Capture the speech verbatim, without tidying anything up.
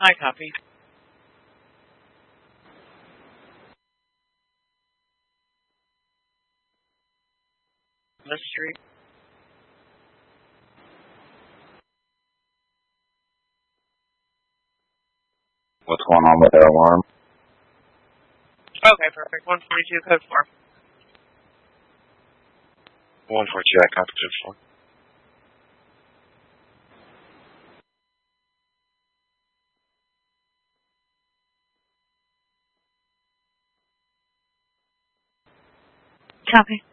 I copy. The street. What's going on with that alarm? Okay, perfect. one forty-two, code four. one forty-two, I copy code four. Copy.